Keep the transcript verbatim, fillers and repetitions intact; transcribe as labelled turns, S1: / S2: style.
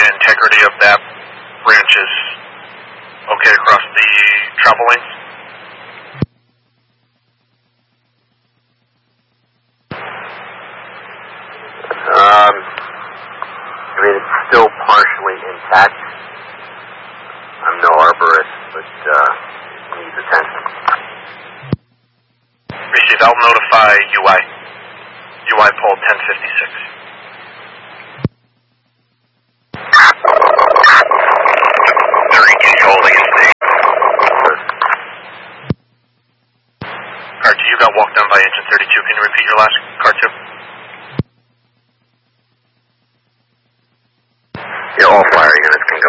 S1: integrity of that branch is okay across the travel lanes?
S2: Um, I mean, it's still partially intact. I'm no arborist, but uh, it needs attention.
S1: Receive. I'll notify U I. U I pole ten fifty-six. Car two, you got walked down by engine thirty-two. Can you repeat your last car two?
S2: Yeah, all fire units can go